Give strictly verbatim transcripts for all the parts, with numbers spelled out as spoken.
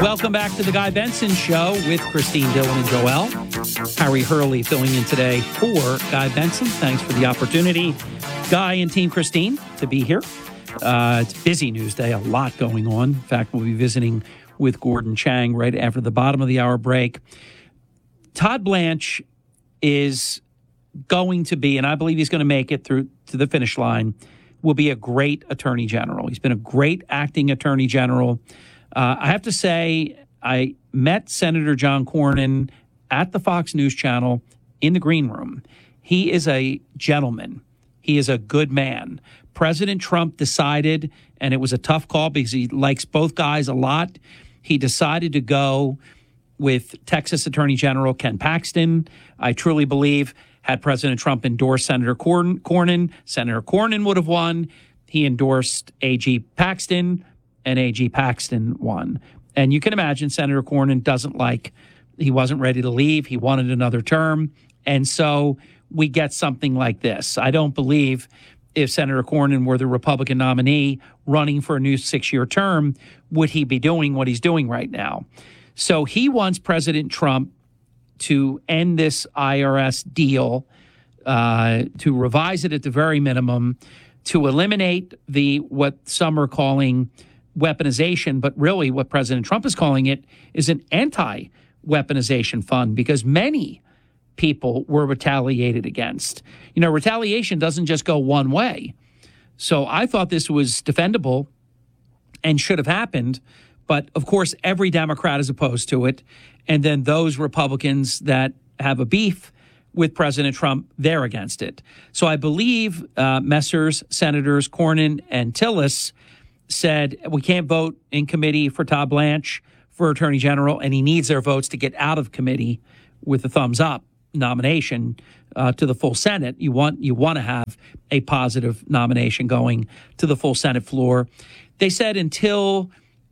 Welcome back to the Guy Benson Show with Christine, Dylan, and Joel. Harry Hurley filling in today for Guy Benson. Thanks for the opportunity, Guy and Team Christine, to be here. Uh, it's busy news day, a lot going on. In fact, we'll be visiting with Gordon Chang right after the bottom of the hour break. Todd Blanche is going to be, and I believe he's going to make it through to the finish line, will be a great attorney general. He's been a great acting attorney general. Uh, I have to say, I met Senator John Cornyn at the Fox News Channel in the green room. He is a gentleman. He is a good man. President Trump decided, and it was a tough call because he likes both guys a lot, he decided to go with Texas Attorney General Ken Paxton. I truly believe had President Trump endorsed Senator Corn- Cornyn, Senator Cornyn would have won. He endorsed A G Paxton, and A G Paxton won. And you can imagine Senator Cornyn doesn't like, he wasn't ready to leave. He wanted another term. And so we get something like this. I don't believe if Senator Cornyn were the Republican nominee running for a new six-year term, would he be doing what he's doing right now? So he wants President Trump to end this I R S deal, uh, to revise it at the very minimum, to eliminate the what some are calling weaponization, but really what President Trump is calling it is an anti-weaponization fund, because many people were retaliated against. You know, retaliation doesn't just go one way. So I thought this was defendable and should have happened. But of course, every Democrat is opposed to it. And then those Republicans that have a beef with President Trump, they're against it. So I believe uh, Messrs. Senators Cornyn and Tillis said we can't vote in committee for Todd Blanche for Attorney General, and he needs their votes to get out of committee with a thumbs up nomination uh, to the full Senate. You want you want to have a positive nomination going to the full Senate floor. They said until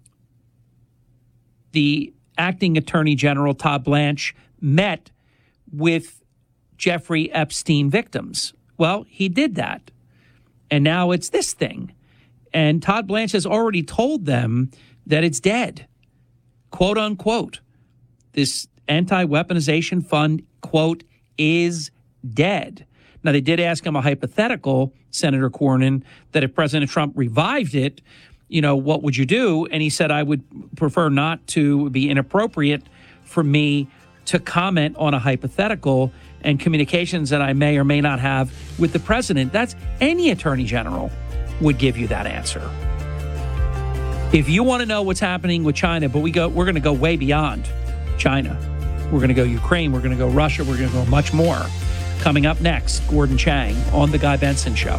the acting Attorney General, Todd Blanche, met with Jeffrey Epstein victims. Well, he did that. And now it's this thing. And Todd Blanche has already told them that it's dead, quote unquote. This anti-weaponization fund, quote, is dead. Now, they did ask him a hypothetical, Senator Cornyn, that if President Trump revived it, you know, what would you do? And he said, I would prefer not to be inappropriate for me to comment on a hypothetical and communications that I may or may not have with the president. That's any attorney general would give you that answer. If you want to know what's happening with China, but we go, we're going to go way beyond China. We're going to go Ukraine. We're going to go Russia. We're going to go much more. Coming up next, Gordon Chang on The Guy Benson Show.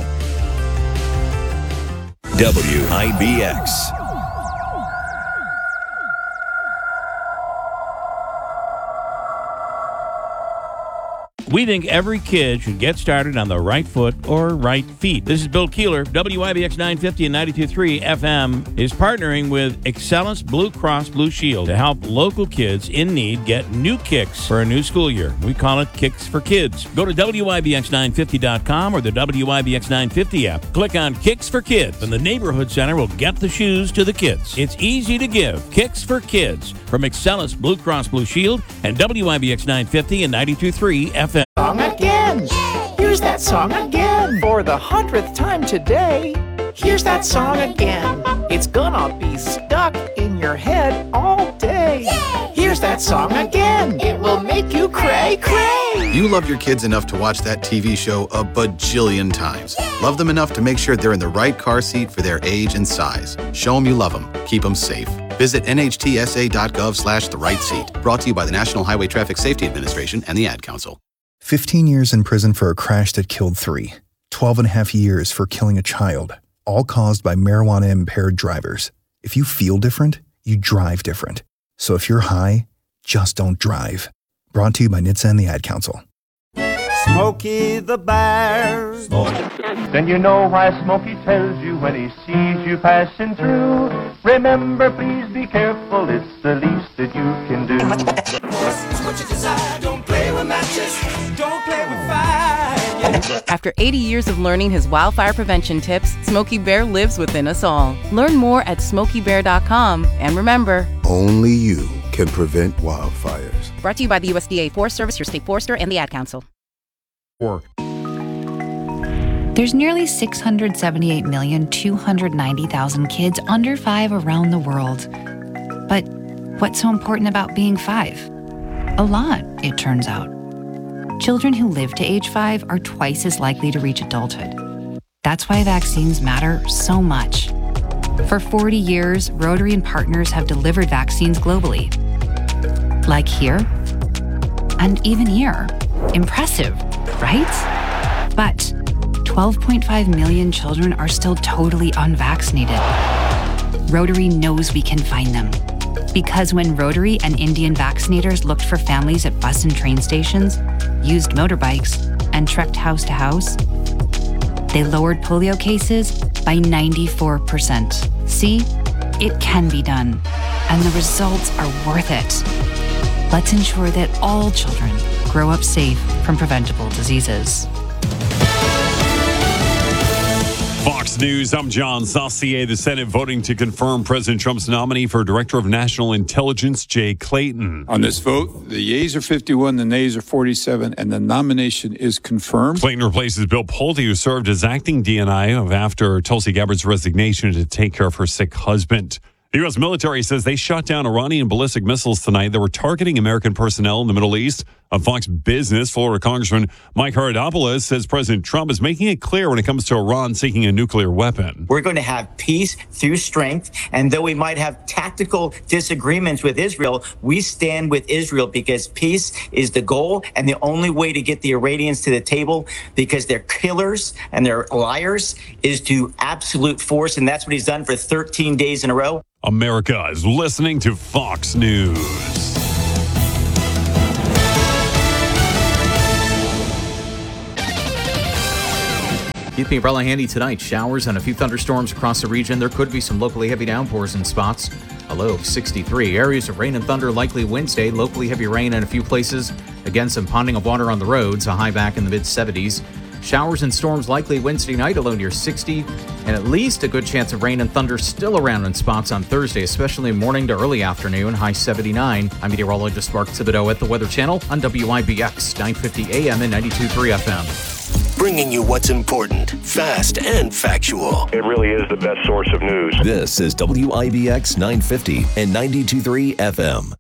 W I B X. We think every kid should get started on the right foot or right feet. This is Bill Keeler. W I B X nine fifty and ninety-two point three F M is partnering with Excellence Blue Cross Blue Shield to help local kids in need get new kicks for a new school year. We call it Kicks for Kids. Go to W I B X nine fifty dot com or the W I B X nine fifty app. Click on Kicks for Kids, and the neighborhood center will get the shoes to the kids. It's easy to give. Kicks for Kids from Excellence Blue Cross Blue Shield and W I B X nine fifty and ninety-two point three F M. Song again. Here's that song again. For the hundredth time today. Here's that song again. It's gonna be stuck in your head all day. Here's that song again. It will make you cray cray. You love your kids enough to watch that T V show a bajillion times. Love them enough to make sure they're in the right car seat for their age and size. Show them you love them. Keep them safe. Visit N H T S A dot gov slash the right seat. Brought to you by the National Highway Traffic Safety Administration and the Ad Council. fifteen years in prison for a crash that killed three. twelve and a half years for killing a child. All caused by marijuana-impaired drivers. If you feel different, you drive different. So if you're high, just don't drive. Brought to you by N H T S A and the Ad Council. Smokey the Bear. Then you know why Smokey tells you when he sees you passing through. Remember, please be careful, it's the least that you can do. What you desire, don't play with matches, don't play with fire. After eighty years of learning his wildfire prevention tips, Smokey Bear lives within us all. Learn more at smokey bear dot com. And remember, only you can prevent wildfires. Brought to you by the U S D A Forest Service, your state forester, and the Ad Council. Four. There's nearly six hundred seventy-eight million, two hundred ninety thousand kids under five around the world. But what's so important about being five? A lot, it turns out. Children who live to age five are twice as likely to reach adulthood. That's why vaccines matter so much. For forty years, Rotary and partners have delivered vaccines globally. Like here, and even here. Impressive, right? But twelve point five million children are still totally unvaccinated. Rotary knows we can find them. Because when Rotary and Indian vaccinators looked for families at bus and train stations, used motorbikes, and trekked house to house, they lowered polio cases by ninety-four percent. See, it can be done, and the results are worth it. Let's ensure that all children grow up safe from preventable diseases. Fox News, I'm John Saucier. The Senate voting to confirm President Trump's nominee for Director of National Intelligence, Jay Clayton. On this vote, the yeas are fifty-one, the nays are forty-seven, and the nomination is confirmed. Clayton replaces Bill Pulte, who served as acting D N I after Tulsi Gabbard's resignation to take care of her sick husband. The U S military says they shot down Iranian ballistic missiles tonight that were targeting American personnel in the Middle East. On Fox Business, Florida Congressman Mike Haradopoulos says President Trump is making it clear when it comes to Iran seeking a nuclear weapon. We're going to have peace through strength, and though we might have tactical disagreements with Israel, we stand with Israel because peace is the goal and the only way to get the Iranians to the table, because they're killers and they're liars, is to absolute force, and that's what he's done for thirteen days in a row. America is listening to Fox News. Keep the umbrella handy tonight. Showers and a few thunderstorms across the region. There could be some locally heavy downpours in spots. A low of sixty-three. Areas of rain and thunder likely Wednesday. Locally heavy rain in a few places. Again, some ponding of water on the roads. A high back in the mid seventies. Showers and storms likely Wednesday night, a low near sixty, and at least a good chance of rain and thunder still around in spots on Thursday, especially morning to early afternoon, high seventy-nine. I'm meteorologist Mark Thibodeau at the Weather Channel on W I B X nine fifty A M and ninety-two point three F M. Bringing you what's important, fast, and factual. It really is the best source of news. This is W I B X nine fifty and ninety-two point three F M.